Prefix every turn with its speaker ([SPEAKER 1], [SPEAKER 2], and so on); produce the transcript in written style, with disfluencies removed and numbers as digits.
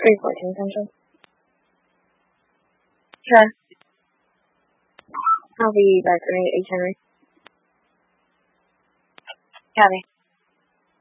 [SPEAKER 1] 3:14 Central. Sure. I'll be back at 8, Henry. Copy.